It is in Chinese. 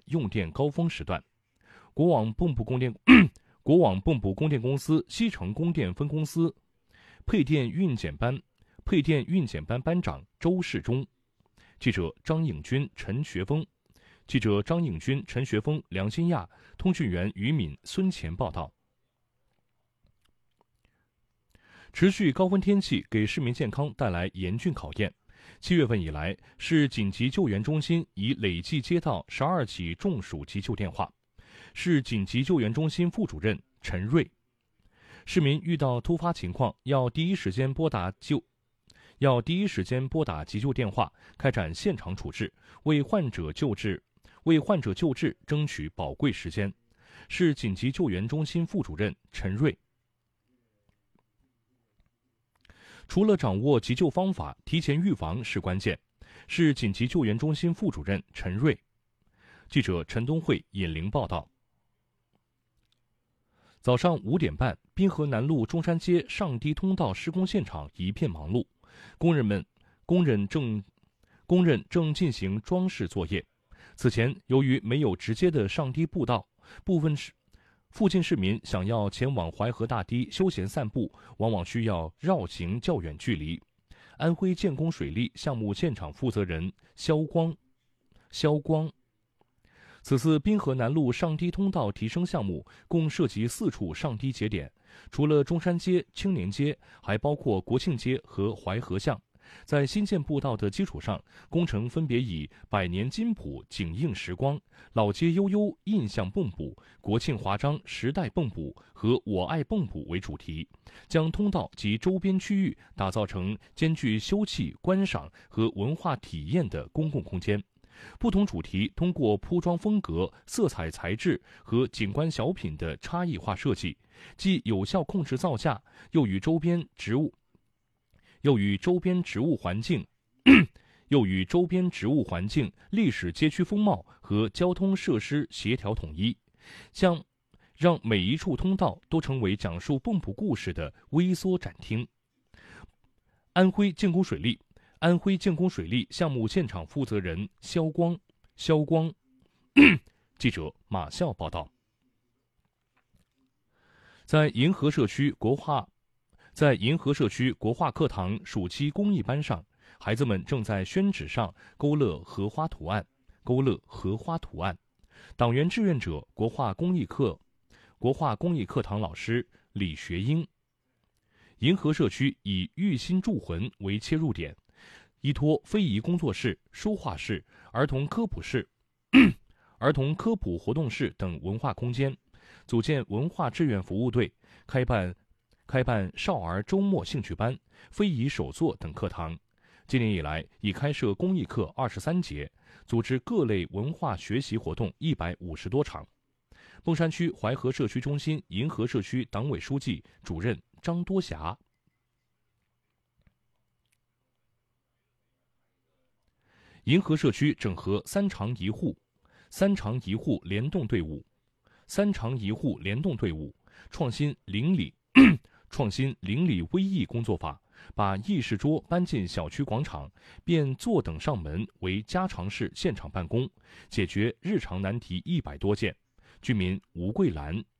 用电高峰时段。国网蚌埠供电公司西城供电分公司配电运检班班长周世忠。记者张颖军、陈学峰、梁新亚，通讯员于敏、孙乾报道。持续高温天气给市民健康带来严峻考验。7月份以来，市紧急救援中心已累计接到12起中暑急救电话。市紧急救援中心副主任陈瑞，市民遇到突发情况要第一时间拨打急救电话，开展现场处置，为患者救治争取宝贵时间。市紧急救援中心副主任陈瑞。除了掌握急救方法，提前预防是关键。市紧急救援中心副主任陈瑞。记者陈东慧引陵报道。早上5点半，滨河南路中山街上堤通道施工现场一片忙碌，工人正进行装饰作业。此前，由于没有直接的上堤步道，附近市民想要前往淮河大堤休闲散步，往往需要绕行较远距离。安徽建工水利项目现场负责人肖光。此次滨河南路上堤通道提升项目共涉及4处上堤节点，除了中山街、青年街，还包括国庆街和淮河巷。在新建步道的基础上，工程分别以百年金浦景映时光、老街悠悠印象蚌埠、国庆华章时代蚌埠和我爱蚌埠为主题，将通道及周边区域打造成兼具休憩、观赏和文化体验的公共空间。不同主题通过铺装风格、色彩材质和景观小品的差异化设计，既有效控制造价，又与周边植物环境、历史街区风貌和交通设施协调统一，让每一处通道都成为讲述蚌埠故事的微缩展厅。安徽建工水利项目现场负责人肖光。记者马笑报道。在银河社区国画课堂暑期公益班上，孩子们正在宣纸上勾勒荷花图案。党员志愿者国画公益课堂老师李学英。银河社区以育心助魂为切入点，依托非遗工作室、书画室、儿童科普活动室等文化空间，组建文化志愿服务队，开办少儿周末兴趣班、非遗手作等课堂。今年以来，已开设公益课23节，组织各类文化学习活动150多场。砀山区淮河社区中心银河社区党委书记、主任张多霞。银河社区整合三长一户联动队伍，创新邻里微义工作法，把议事桌搬进小区广场，变坐等上门为家常式现场办公，解决日常难题100多件。居民吴桂兰、